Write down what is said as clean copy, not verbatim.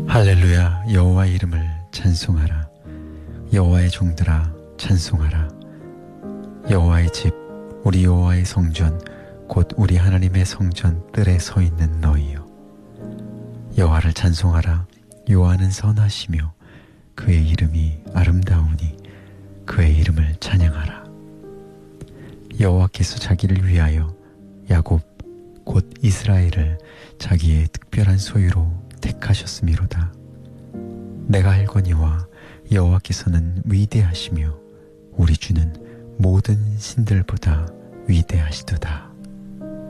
할렐루야. 여호와의 이름을 찬송하라. 여호와의 종들아 찬송하라. 여호와의 집 우리 여호와의 성전 곧 우리 하나님의 성전 뜰에 서 있는 너희여, 여호와를 찬송하라. 여호와는 선하시며 그의 이름이 아름다우니 그의 이름을 찬양하라. 여호와께서 자기를 위하여 야곱 곧 이스라엘을 자기의 특별한 소유로 택하셨음이로다. 내가 알거니와 여호와께서는 위대하시며 우리 주는 모든 신들보다 위대하시도다.